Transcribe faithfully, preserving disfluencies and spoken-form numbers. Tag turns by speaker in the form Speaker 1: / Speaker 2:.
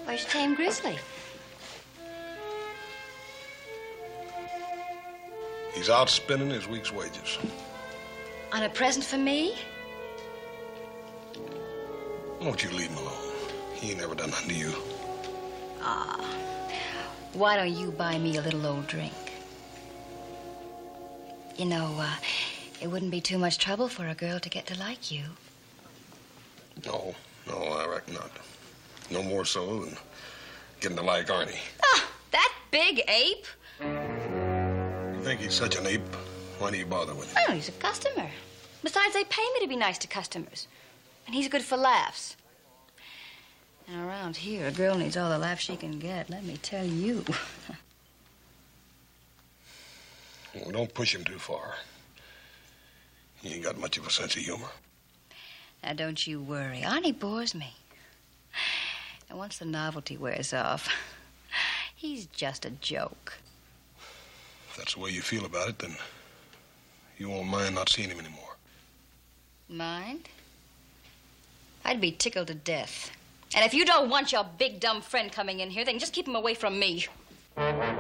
Speaker 1: Where's Tame Grizzly?
Speaker 2: He's out spending his week's wages.
Speaker 1: On a present for me?
Speaker 2: Won't you leave him alone? He ain't never done nothing to you.
Speaker 1: Ah, why don't you buy me a little old drink? You know, uh, it wouldn't be too much trouble for a girl to get to like you.
Speaker 2: No, no, I reckon not. No more so than getting to like Arnie.
Speaker 1: Ah, that big ape?
Speaker 2: You think he's such an ape? Why do you bother with him?
Speaker 1: Oh, he's a customer. Besides, they pay me to be nice to customers. And he's good for laughs. And around here, a girl needs all the laughs she can get, let me tell you.
Speaker 2: Well, don't push him too far. He ain't got much of a sense of humor.
Speaker 1: Now, don't you worry. Arnie bores me. And once the novelty wears off, he's just a joke.
Speaker 2: If that's the way you feel about it, then you won't mind not seeing him anymore.
Speaker 1: Mind? I'd be tickled to death. And if you don't want your big, dumb friend coming in here, then just keep him away from me.